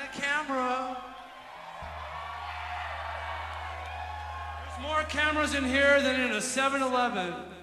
camera. There's more cameras in here than in a 7-Eleven.